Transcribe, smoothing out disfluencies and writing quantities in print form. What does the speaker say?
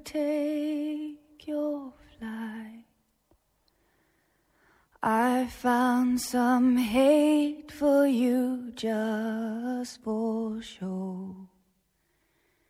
take your flight. I found some hate for you just for show.